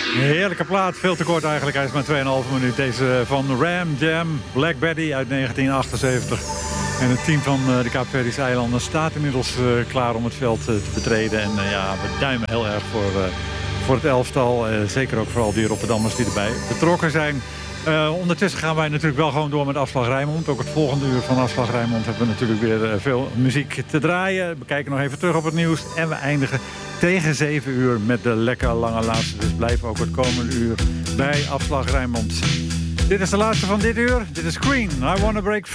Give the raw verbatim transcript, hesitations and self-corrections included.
Heerlijke plaat, veel te kort eigenlijk. Hij is maar twee komma vijf minuut. Deze van Ram Jam, Black Betty uit negentien achtenzeventig. En het team van de Kaapverdische eilanden staat inmiddels uh, klaar om het veld uh, te betreden. En uh, ja, we duimen heel erg voor, uh, voor het elftal. Uh, zeker ook vooral die Rotterdammers die erbij betrokken zijn. Uh, ondertussen gaan wij natuurlijk wel gewoon door met Afslag Rijnmond. Ook het volgende uur van Afslag Rijnmond hebben we natuurlijk weer uh, veel muziek te draaien. We kijken nog even terug op het nieuws. En we eindigen tegen zeven uur met de lekker lange laatste. Dus blijf ook het komende uur bij Afslag Rijnmond. Dit is de laatste van dit uur. Dit is Queen. I Wanna Break